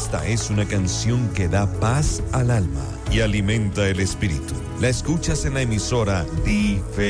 Esta es una canción que da paz al alma y alimenta el espíritu. La escuchas en la emisora Diferencia.